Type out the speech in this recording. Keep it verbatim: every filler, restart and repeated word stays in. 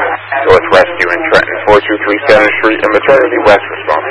North Rescue in Trenton, four two three Center Street, and Maternity West response.